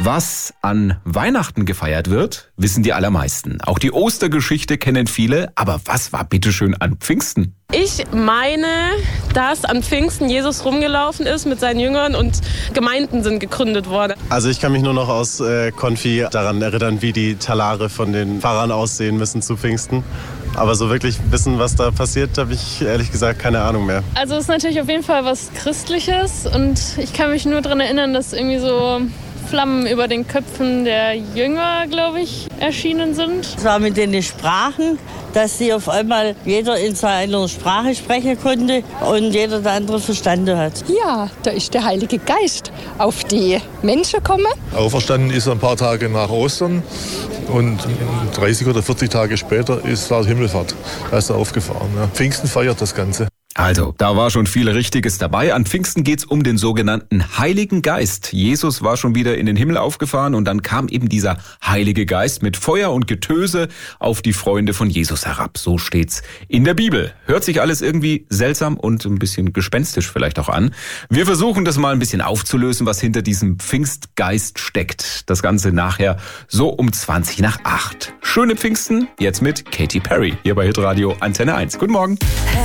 Was an Weihnachten gefeiert wird, wissen die allermeisten. Auch die Ostergeschichte kennen viele. Aber was war bitteschön an Pfingsten? Ich meine, dass an Pfingsten Jesus rumgelaufen ist mit seinen Jüngern und Gemeinden sind gegründet worden. Also ich kann mich nur noch aus Konfi daran erinnern, wie die Talare von den Pfarrern aussehen müssen zu Pfingsten. Aber so wirklich wissen, was da passiert, habe ich ehrlich gesagt keine Ahnung mehr. Also es ist natürlich auf jeden Fall was Christliches und ich kann mich nur daran erinnern, dass irgendwie so Flammen über den Köpfen der Jünger, glaube ich, erschienen sind. Es war mit den Sprachen, dass sie auf einmal jeder in seiner Sprache sprechen konnte und jeder der andere verstanden hat. Ja, da ist der Heilige Geist auf die Menschen gekommen. Auferstanden ist er ein paar Tage nach Ostern und 30 oder 40 Tage später ist da Himmelfahrt. Da ist er aufgefahren. Ja. Pfingsten feiert das Ganze. Also, da war schon viel Richtiges dabei. An Pfingsten geht's um den sogenannten Heiligen Geist. Jesus war schon wieder in den Himmel aufgefahren und dann kam eben dieser Heilige Geist mit Feuer und Getöse auf die Freunde von Jesus herab. So steht's in der Bibel. Hört sich alles irgendwie seltsam und ein bisschen gespenstisch vielleicht auch an. Wir versuchen das mal ein bisschen aufzulösen, was hinter diesem Pfingstgeist steckt. Das Ganze nachher so um 20:20. Schöne Pfingsten, jetzt mit Katy Perry, hier bei Hitradio Antenne 1. Guten Morgen.